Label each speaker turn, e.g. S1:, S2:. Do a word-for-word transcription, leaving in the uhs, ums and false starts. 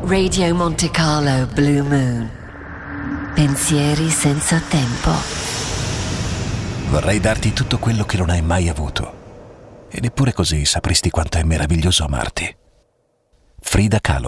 S1: Radio Monte Carlo Blue Moon. Pensieri senza tempo.
S2: Vorrei darti tutto quello che non hai mai avuto. E neppure così sapresti quanto è meraviglioso amarti. Frida Kahlo.